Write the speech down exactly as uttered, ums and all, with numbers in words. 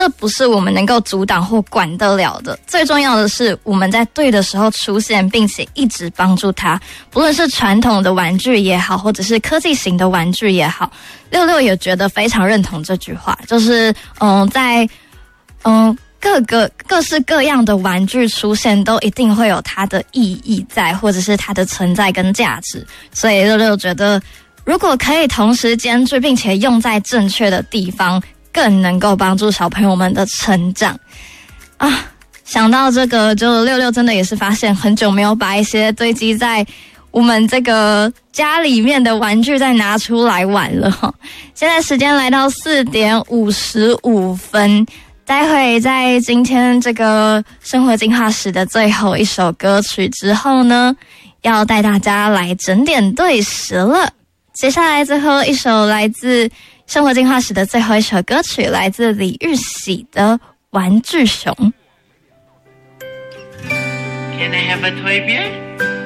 这不是我们能够阻挡或管得了的。最重要的是，我们在对的时候出现，并且一直帮助他。不论是传统的玩具也好，或者是科技型的玩具也好，六六也觉得非常认同这句话，就是嗯，在嗯。各个各式各样的玩具出现，都一定会有它的意义在，或者是它的存在跟价值。所以六六觉得，如果可以同时兼具，并且用在正确的地方，更能够帮助小朋友们的成长啊。想到这个，就六六真的也是发现很久没有把一些堆积在我们这个家里面的玩具再拿出来玩了哈。现在时间来到四点五十五分。待会在今天这个生活进化史的最后一首歌曲之后呢，要带大家来整点对时了。接下来最后一首来自生活进化史的最后一首歌曲，来自李玉玺的《玩具熊》。 Can I have a toy bear?